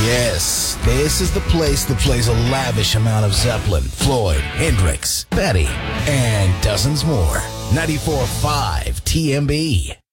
Yes, this is the place that plays a lavish amount of Zeppelin, Floyd, Hendrix, Betty, and dozens more. 94.5 TMB.